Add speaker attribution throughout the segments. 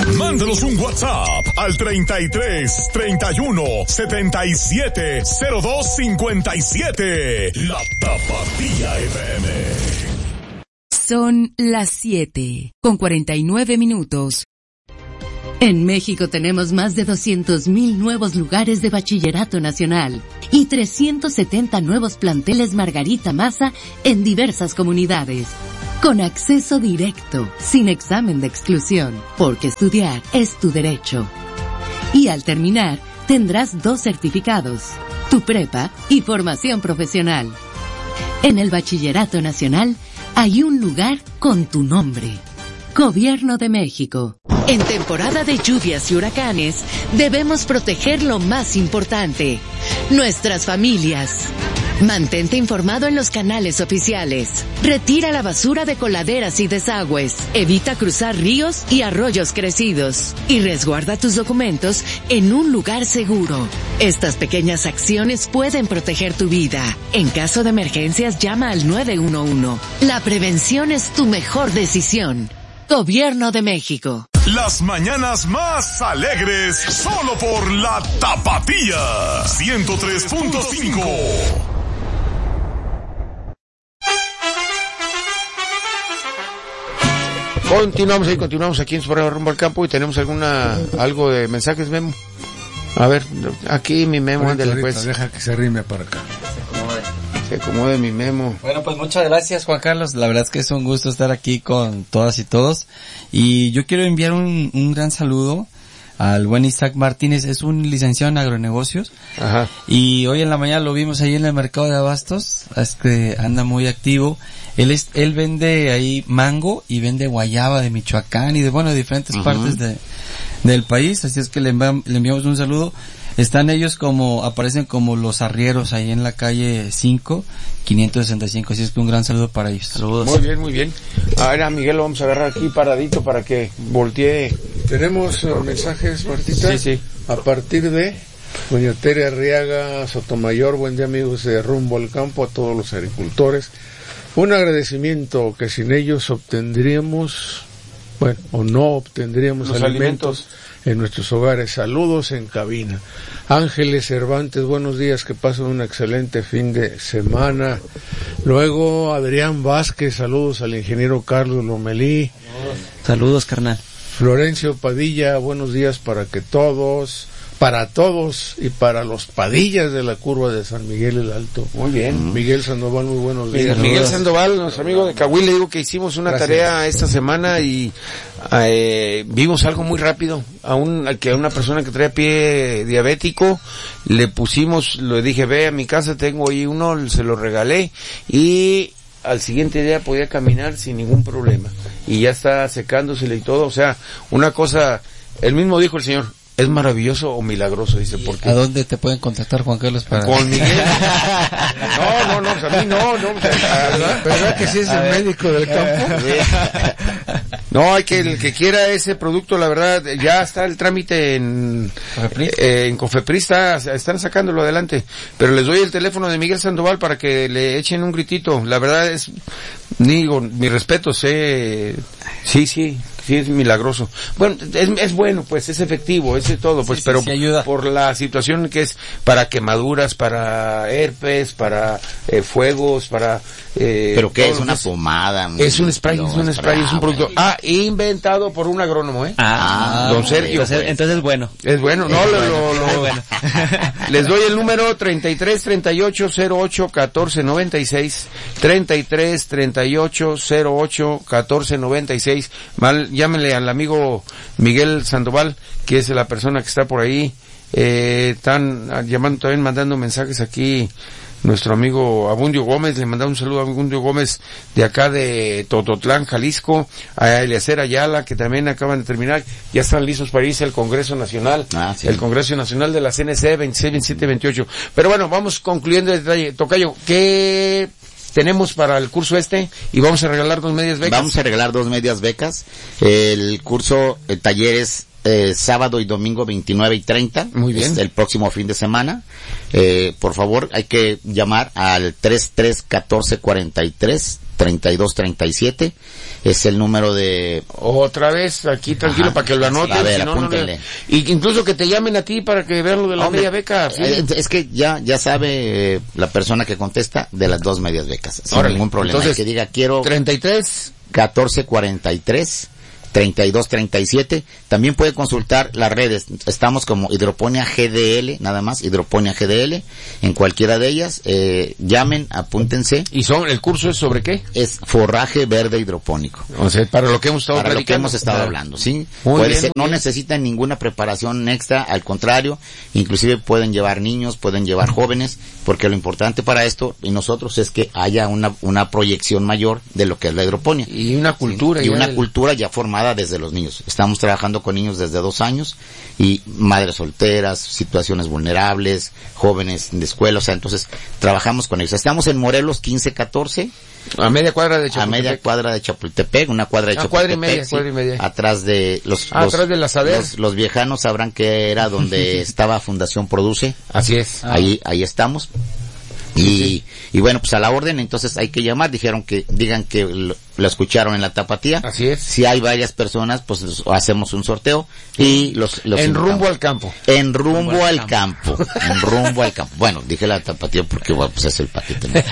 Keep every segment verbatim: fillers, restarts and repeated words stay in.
Speaker 1: Mándanos un WhatsApp al treinta y tres, treinta y uno, setenta y siete, cero dos cincuenta y siete. La Tapatía F M.
Speaker 2: Son las siete, con cuarenta y nueve minutos. En México tenemos más de doscientos mil nuevos lugares de bachillerato nacional y trescientos setenta nuevos planteles Margarita Maza en diversas comunidades. Con acceso directo, sin examen de exclusión, porque estudiar es tu derecho. Y al terminar, tendrás dos certificados, tu prepa y formación profesional. En el Bachillerato Nacional hay un lugar con tu nombre. Gobierno de México. En temporada de lluvias y huracanes, debemos proteger lo más importante, nuestras familias. Mantente informado en los canales oficiales. Retira la basura de coladeras y desagües. Evita cruzar ríos y arroyos crecidos. Y resguarda tus documentos en un lugar seguro. Estas pequeñas acciones pueden proteger tu vida. En caso de emergencias, llama al nueve uno uno. La prevención es tu mejor decisión. Gobierno de México.
Speaker 1: Las mañanas más alegres solo por la Tapatía ciento tres punto cinco.
Speaker 3: Continuamos ahí, continuamos aquí en su programa Rumbo al Campo y tenemos alguna, algo de mensajes, Memo. A ver, aquí mi Memo, ándale pues.
Speaker 4: Deja que se arrime para acá.
Speaker 3: Se acomode mi Memo.
Speaker 5: Bueno, pues muchas gracias, Juan Carlos. La verdad es que es un gusto estar aquí con todas y todos. Y yo quiero enviar un, un gran saludo al buen Isaac Martínez. Es un licenciado en agronegocios.
Speaker 3: Ajá.
Speaker 5: Y hoy en la mañana lo vimos ahí en el mercado de abastos. Este, anda muy activo. Él es, él vende ahí mango y vende guayaba de Michoacán y de, bueno, de diferentes uh-huh. partes de, del país. Así es que le, enviamos, le enviamos un saludo. Están ellos como, aparecen como los arrieros ahí en la calle cinco, quinientos sesenta y cinco, así es que un gran saludo para ellos.
Speaker 3: Saludos. Muy bien, muy bien. Ahora Miguel lo vamos a agarrar aquí paradito para que voltee.
Speaker 4: Tenemos uh, mensajes, Martita.
Speaker 3: Sí, sí.
Speaker 4: A partir de doña Tere Arriaga Sotomayor, buen día amigos de Rumbo al Campo, a todos los agricultores. Un agradecimiento que sin ellos obtendríamos, bueno, o no obtendríamos
Speaker 3: los alimentos. alimentos
Speaker 4: en nuestros hogares. Saludos en cabina. Ángeles Cervantes, buenos días, que pasen un excelente fin de semana. Luego Adrián Vázquez, saludos al ingeniero Carlos Lomelí.
Speaker 5: Saludos, carnal.
Speaker 4: Florencio Padilla, buenos días para que todos, para todos y para los Padillas de la curva de San Miguel el Alto.
Speaker 3: Muy bien.
Speaker 4: Miguel Sandoval, muy buenos días.
Speaker 3: Miguel Sandoval, nuestro amigo de Cahuil, le digo que hicimos una Gracias. tarea esta semana y eh, vimos algo muy rápido. A un, a que a una persona que trae pie diabético le pusimos, le dije, ve a mi casa, tengo ahí uno, se lo regalé y al siguiente día podía caminar sin ningún problema. Y ya está secándosele y todo, o sea, una cosa, él mismo dijo el señor, ¿es maravilloso o milagroso? Dice, ¿por qué?
Speaker 5: ¿A dónde te pueden contactar, Juan Carlos? Para...
Speaker 4: Con Miguel. No, no, no, pues a mí no, no. ¿Verdad, ¿verdad que sí es el médico del campo?
Speaker 3: No, hay que, el que quiera ese producto, la verdad, ya está el trámite en, eh, en Cofepris, está, están sacándolo adelante. Pero les doy el teléfono de Miguel Sandoval para que le echen un gritito. La verdad es, digo, mi respeto, sé, sí, sí. Sí, es milagroso. Bueno, es, es bueno, pues, es efectivo, es todo, pues, sí, pero sí, sí ayuda. Por la situación que es para quemaduras, para herpes, para eh, fuegos, para... Eh,
Speaker 6: ¿Pero qué es? ¿Una pomada?
Speaker 3: Es un spray, es un spray, es un producto... Ah, inventado por un agrónomo, ¿eh?
Speaker 5: Ah,
Speaker 3: Don Sergio.
Speaker 5: Entonces, pues. entonces es bueno.
Speaker 3: Es bueno, no,
Speaker 5: es
Speaker 3: lo...
Speaker 5: bueno,
Speaker 3: lo, lo
Speaker 5: bueno.
Speaker 3: Les doy el número treinta y tres, treinta y ocho, cero ocho, catorce, noventa y seis, treinta y tres, treinta y ocho, cero ocho, catorce, noventa y seis. Mal, llámenle al amigo Miguel Sandoval, que es la persona que está por ahí. Eh, están llamando también, mandando mensajes aquí. Nuestro amigo Abundio Gómez, le mandamos un saludo a Abundio Gómez de acá de Tototlán, Jalisco, a Eliezer Ayala, que también acaban de terminar, ya están listos para irse al Congreso Nacional, ah, sí. el Congreso Nacional de la C N C veintiséis, veintisiete, veintiocho. Pero bueno, vamos concluyendo el detalle. Tocayo, ¿qué tenemos para el curso este? Y vamos a regalar dos medias becas.
Speaker 6: Vamos a regalar dos medias becas. El curso, el taller es Eh, sábado y domingo veintinueve y treinta.
Speaker 3: Muy bien.
Speaker 6: El próximo fin de semana. Eh, por favor, hay que llamar al treinta y tres, catorce, cuarenta y tres, treinta y dos treinta y siete. Es el número de...
Speaker 3: Otra vez, aquí tranquilo. Ajá, para que lo anoten.
Speaker 6: A ver,
Speaker 3: si no,
Speaker 6: apúntenle.
Speaker 3: No, no, y incluso que te llamen a ti para que vean lo de la
Speaker 6: Hombre,
Speaker 3: media beca. ¿Sí?
Speaker 6: Eh, es que ya ya sabe eh, la persona que contesta de las dos medias becas. Sin
Speaker 3: Órale,
Speaker 6: ningún problema.
Speaker 3: Entonces,
Speaker 6: que diga, quiero...
Speaker 3: treinta y tres
Speaker 6: catorce cuarenta y tres treinta y dos treinta y siete. También puede consultar las redes. Estamos como Hidroponía G D L, nada más, Hidroponía G D L, en cualquiera de ellas. Eh, llamen, apúntense.
Speaker 3: ¿Y son el curso es sobre qué?
Speaker 6: Es forraje verde hidropónico.
Speaker 3: O sea, para lo que hemos estado
Speaker 6: Para lo que hemos estado
Speaker 3: claro.
Speaker 6: hablando, ¿sí?
Speaker 3: Muy
Speaker 6: Puede
Speaker 3: bien,
Speaker 6: ser, no
Speaker 3: bien.
Speaker 6: necesitan ninguna preparación extra, al contrario, inclusive pueden llevar niños, pueden llevar jóvenes, porque lo importante para esto y nosotros es que haya una una proyección mayor de lo que es la hidroponía.
Speaker 3: Y una cultura.
Speaker 6: ¿sí? Y
Speaker 3: ya
Speaker 6: una
Speaker 3: el...
Speaker 6: cultura ya formada desde los niños. Estamos trabajando con niños desde dos años y madres solteras, situaciones vulnerables, jóvenes de escuela, o sea, entonces trabajamos con ellos. Estamos en Morelos quince catorce.
Speaker 3: A media cuadra de Chapultepec.
Speaker 6: A media cuadra de Chapultepec, una cuadra de
Speaker 3: a
Speaker 6: Chapultepec.
Speaker 3: Cuadra y media,
Speaker 6: sí,
Speaker 3: cuadra y media.
Speaker 6: Atrás de los,
Speaker 3: ah,
Speaker 6: los,
Speaker 3: atrás de las adeas.
Speaker 6: los, los viejanos sabrán que era donde estaba Fundación Produce.
Speaker 3: Así es.
Speaker 6: Ahí, ahí estamos. Y, sí. y bueno, pues a la orden, entonces hay que llamar, dijeron que, digan que lo, lo escucharon en la Tapatía.
Speaker 3: Así es.
Speaker 6: Si hay varias personas, pues hacemos un sorteo y los, los
Speaker 3: En
Speaker 6: invitamos.
Speaker 3: rumbo al campo.
Speaker 6: En rumbo, rumbo al, al campo. campo. En rumbo al campo. Bueno, dije la Tapatía porque, bueno, pues es el paquete, ¿no?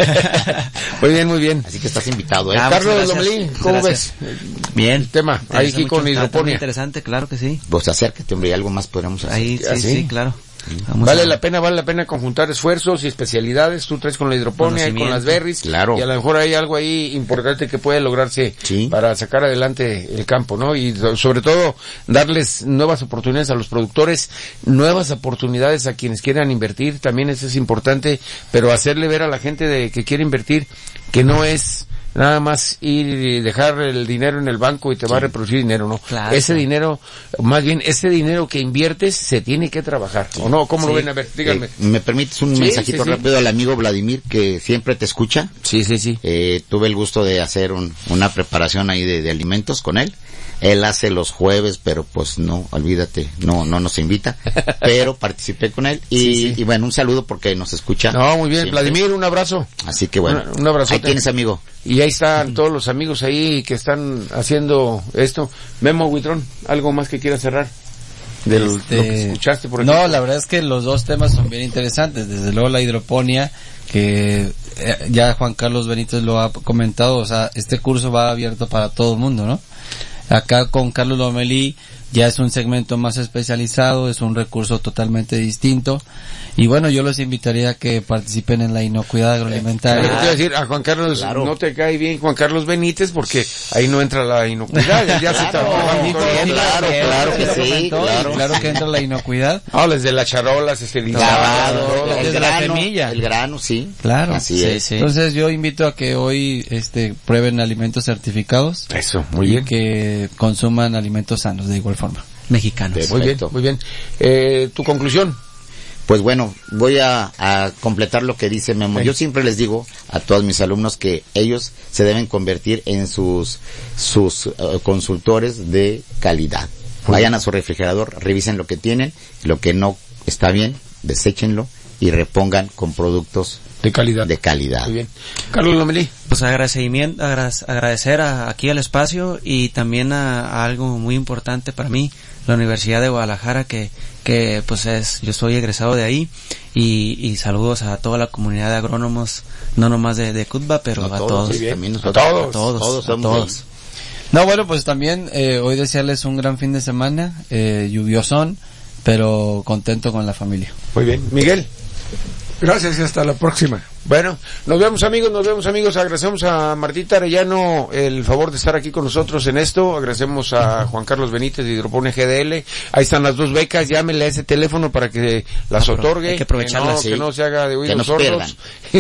Speaker 3: Muy bien, muy bien.
Speaker 6: Así que estás invitado, ¿eh?
Speaker 3: Ah, Carlos Lomelí, ¿cómo gracias. ves?
Speaker 5: Bien.
Speaker 3: El tema, ahí aquí con hidroponía.
Speaker 5: Interesante, claro que sí.
Speaker 6: Pues acércate, hombre, y algo más podríamos hacer.
Speaker 5: Ahí, sí,
Speaker 3: ¿Ah, sí?
Speaker 5: sí, claro.
Speaker 3: Vamos vale a... la pena, vale la pena conjuntar esfuerzos y especialidades. Tú traes con la hidroponía y con las berries.
Speaker 6: Claro.
Speaker 3: Y a lo mejor hay algo ahí importante que puede lograrse
Speaker 6: sí.
Speaker 3: para sacar adelante el campo, ¿no? Y sobre todo, darles nuevas oportunidades a los productores, nuevas oportunidades a quienes quieran invertir. También eso es importante, pero hacerle ver a la gente de que quiere invertir que no es nada más ir y dejar el dinero en el banco y te sí. va a reproducir dinero, ¿no?
Speaker 5: Claro,
Speaker 3: ese
Speaker 5: claro.
Speaker 3: dinero, más bien, ese dinero que inviertes se tiene que trabajar, sí. ¿o no? ¿Cómo sí. lo ven? A ver, díganme.
Speaker 6: Eh, ¿Me permites un
Speaker 3: sí,
Speaker 6: mensajito
Speaker 3: sí,
Speaker 6: rápido
Speaker 3: sí.
Speaker 6: al amigo Vladimir, que siempre te escucha?
Speaker 3: Sí, sí, sí.
Speaker 6: Eh, tuve el gusto de hacer un, una preparación ahí de, de alimentos con él. Él hace los jueves, pero pues no, olvídate, no no nos invita, pero participé con él y, sí, sí. y bueno, un saludo porque nos escucha.
Speaker 3: No, muy bien,
Speaker 6: siempre.
Speaker 3: Vladimir, un abrazo.
Speaker 6: Así que bueno,
Speaker 3: un, un abrazo.
Speaker 6: Ahí tienes, amigo.
Speaker 3: Y ahí están todos los amigos ahí que están haciendo esto. Memo Huitrón, ¿algo más que quieras cerrar? De lo,
Speaker 5: este,
Speaker 3: lo que escuchaste por aquí.
Speaker 5: No, la verdad es que los dos temas son bien interesantes. Desde luego la hidroponía, que eh, ya Juan Carlos Benítez lo ha comentado, o sea, este curso va abierto para todo el mundo, ¿no? Acá con Carlos Lomelí ya es un segmento más especializado, es un recurso totalmente distinto. Y bueno, yo los invitaría a que participen en la inocuidad agroalimentaria.
Speaker 3: Eh, te iba a decir, a Juan Carlos, claro. no te cae bien Juan Carlos Benítez porque ahí no entra la inocuidad. Ya
Speaker 5: claro,
Speaker 3: se está
Speaker 5: dijo,
Speaker 3: sí,
Speaker 6: claro,
Speaker 5: que
Speaker 6: claro que sí,
Speaker 5: comentó,
Speaker 6: claro.
Speaker 5: claro que entra la inocuidad.
Speaker 3: Ah, desde las charolas, esterilizadas.
Speaker 6: Claro, el
Speaker 5: desde
Speaker 6: grano,
Speaker 5: la semilla.
Speaker 6: El grano, sí.
Speaker 5: Claro.
Speaker 6: Así
Speaker 5: sí,
Speaker 6: es.
Speaker 5: Sí. Entonces yo invito a que hoy este prueben alimentos certificados.
Speaker 3: Eso, muy
Speaker 5: y
Speaker 3: bien.
Speaker 5: que consuman alimentos sanos de igual forma. Mexicanos.
Speaker 3: Perfecto. Muy bien, muy bien. Eh, ¿tu conclusión?
Speaker 6: Pues bueno, voy a, a completar lo que dice Memo. Sí. Yo siempre les digo a todos mis alumnos que ellos se deben convertir en sus sus uh, consultores de calidad. Sí. Vayan a su refrigerador, revisen lo que tienen, lo que no está bien, deséchenlo y repongan con productos
Speaker 3: de calidad.
Speaker 6: De calidad.
Speaker 3: Muy bien. Carlos Lomelí.
Speaker 7: Pues agradecimiento, agradecer a, aquí al espacio y también a, a algo muy importante para mí, la Universidad de Guadalajara, que que pues es, yo soy egresado de ahí y, y saludos a toda la comunidad de agrónomos, no nomás de, de Cutba, pero
Speaker 6: no,
Speaker 7: a
Speaker 6: todos,
Speaker 7: todos,
Speaker 6: sí, también
Speaker 3: a todos,
Speaker 7: a todos,
Speaker 6: todos,
Speaker 7: a todos.
Speaker 5: No, bueno, pues también eh, hoy desearles un gran fin de semana, eh, lluviosón, pero contento con la familia.
Speaker 3: Muy bien, Miguel.
Speaker 4: Gracias y hasta la próxima.
Speaker 3: Bueno, nos vemos amigos, nos vemos amigos, agradecemos a Martita Arellano el favor de estar aquí con nosotros en esto, agradecemos a Juan Carlos Benítez de Hidroponía G D L, ahí están las dos becas, llámenle a ese teléfono para que las otorgue,
Speaker 7: hay que aprovecharlas,
Speaker 3: que no,
Speaker 6: sí.
Speaker 3: que no se haga de oídos
Speaker 6: no
Speaker 3: sordos.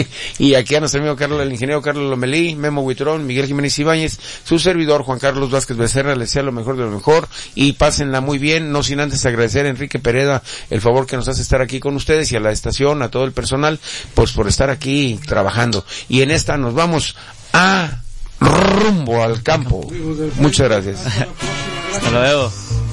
Speaker 3: Y aquí a nuestro amigo Carlos, el ingeniero Carlos Lomelí, Memo Huitrón, Miguel Jiménez Ibáñez, su servidor Juan Carlos Vázquez Becerra, les desea lo mejor de lo mejor y pásenla muy bien, no sin antes agradecer a Enrique Pereda el favor que nos hace estar aquí con ustedes y a la estación, a todo el personal, pues por estar aquí trabajando. Y en esta nos vamos a rumbo al campo. Muchas gracias.
Speaker 7: Hasta luego.